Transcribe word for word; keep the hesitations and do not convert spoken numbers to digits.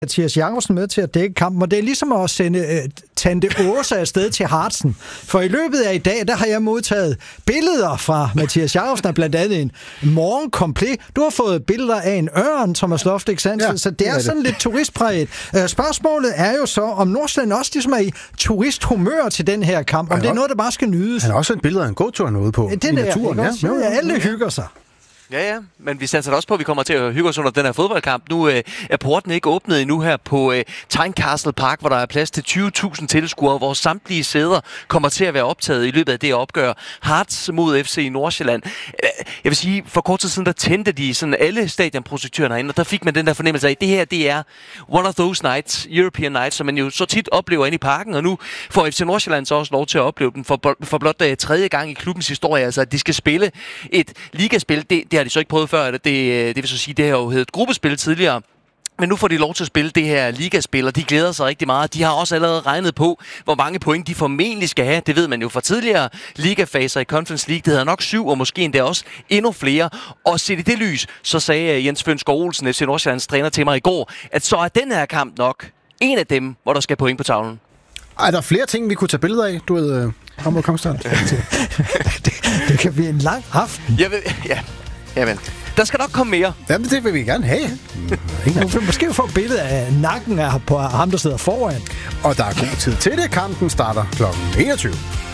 Mathias Jacobsen med til at dække kampen, og det er ligesom at sende uh, Tante Åse afsted til Hartsen. For i løbet af i dag, der har jeg modtaget billeder fra Mathias Jacobsen, blandt andet en morgenkomplet. Du har fået billeder af en ørn, Thomas Loft, ikke sandt? Ja, så det er, er sådan det. lidt turistpræget. Uh, spørgsmålet er jo så, om Nordsjælland også ligesom er i turisthumør til den her kamp, om det er noget, der bare skal nydes. Han har også et billede af en gåtur noget på det i der, naturen. Ja, ja, ja, alle hygger sig. Ja, ja, men vi satser også på, at vi kommer til at hygge os under den her fodboldkamp. Nu øh, er porten ikke åbnet endnu her på øh, Tynecastle Park, hvor der er plads til tyve tusind tilskuere, hvor samtlige sæder kommer til at være optaget i løbet af det opgør. Hearts mod F C Nordsjælland. Jeg vil sige, for kort tid siden, der tændte de sådan alle stadionprojektørerne herinde, og der fik man den der fornemmelse af, at det her, det er one of those nights, European nights, som man jo så tit oplever inde i parken, og nu får F C Nordsjælland så også lov til at opleve den for, for blot uh, tredje gang i klubbens historie, altså at de skal spille et ligaspil. Det, det har de så ikke prøvet før. Det, det vil så sige, det har jo heddet gruppespil tidligere. Men nu får de lov til at spille det her ligaspil, og de glæder sig rigtig meget. De har også allerede regnet på, hvor mange point de formentlig skal have. Det ved man jo fra tidligere ligafaser i Conference League. Det hedder nok syv, og måske endda også endnu flere. Og set i det lys, så sagde Jens Fønsgaard Olsen, F C Nordsjællands træner, til mig i går, at så er den her kamp nok en af dem, hvor der skal point på tavlen. Er der flere ting, vi kunne tage billeder af? Du ved, uh, Hamburg Kongstad. det, det kan blive en lang aften. Jeg ved, ja, jamen. Der skal nok komme mere. Jamen, det vil vi gerne have. Du vil måske få et billede af nakken af på ham, der sidder foran. Og der er god tid til det. Kampen starter klokken enogtyve.